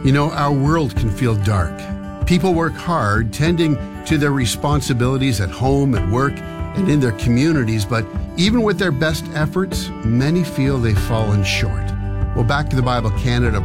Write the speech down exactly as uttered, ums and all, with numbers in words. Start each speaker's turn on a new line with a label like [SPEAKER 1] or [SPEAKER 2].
[SPEAKER 1] You know, our world can feel dark. People work hard tending to their responsibilities at home, at work, and in their communities, but even with their best efforts, many feel they've fallen short. Well, Back to the Bible Canada